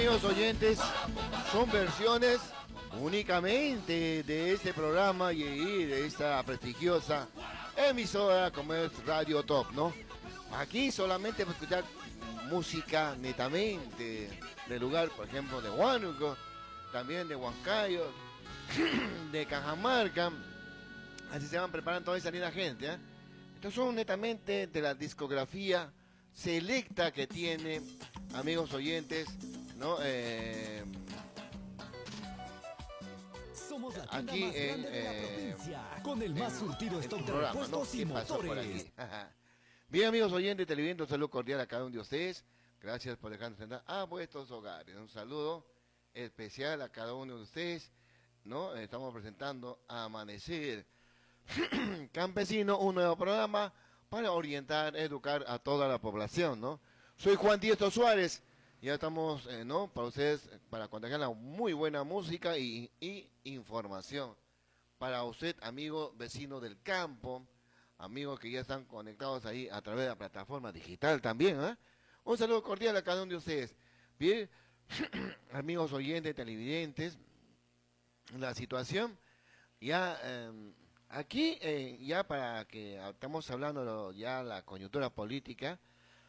amigos oyentes, son versiones únicamente de este programa y de esta prestigiosa emisora como es Radio Top, ¿no? Aquí solamente para escuchar música netamente del lugar, por ejemplo, de Huánuco, también de Huancayo, de Cajamarca. Así se van preparando toda esa linda gente, ¿eh? Estos son netamente de la discografía selecta que tiene, amigos oyentes, ¿no? Somos la tienda Aquí más en grande de la provincia, con el más surtido stock de programa, ¿no? repuestos y ¿Qué pasó por motores. aquí? Bien, amigos oyentes, televidentes, un saludo cordial a cada uno de ustedes. Gracias por dejarnos entrar a vuestros hogares. Un saludo especial a cada uno de ustedes, ¿no? Estamos presentando Amanecer Campesino, un nuevo programa para orientar, educar a toda la población, ¿no? Soy Juan Diestro Suárez, ya estamos, ¿no? Para ustedes, para contagiar la muy buena música y información. Para usted, amigo vecino del campo, amigos que ya están conectados ahí a través de la plataforma digital también, ¿eh? Un saludo cordial a cada uno de ustedes. Bien, amigos oyentes, televidentes, la situación ya aquí, ya para que estamos hablando ya la coyuntura política,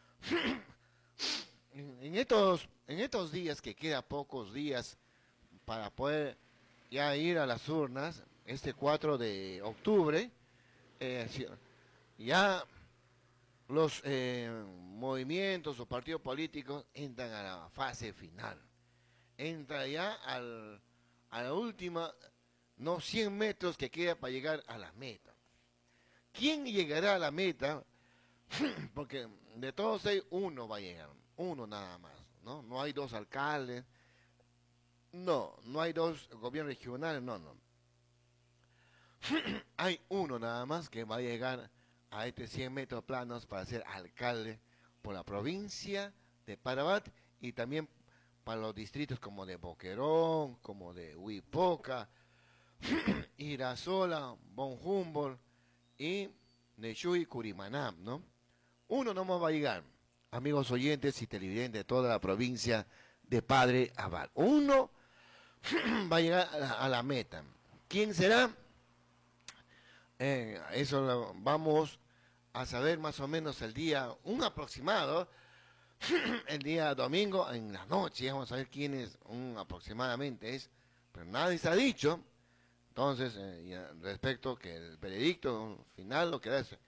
en estos días que queda pocos días para poder ya ir a las urnas, este 4 de octubre, ya los movimientos o partidos políticos entran a la fase final. Entra ya a la última, no 100 metros que queda para llegar a la meta. ¿Quién llegará a la meta? Porque de todos ellos uno va a llegar, uno nada más, ¿no? No hay dos alcaldes, no hay dos gobiernos regionales, no. Hay uno nada más que va a llegar a este 100 metros planos para ser alcalde por la provincia de Parabat y también para los distritos como de Boquerón, como de Huipoca, Irasola, Bon Humboldt y Nechuy, Curimaná, ¿no? Uno no más va a llegar, amigos oyentes y televidentes de toda la provincia de Padre Abad. Uno va a llegar a la meta. ¿Quién será? Eso lo vamos a saber más o menos el día, un aproximado, el día domingo en la noche. Vamos a ver quién es, aproximadamente es, pero nadie se ha dicho. Entonces, respecto que el veredicto final lo que da es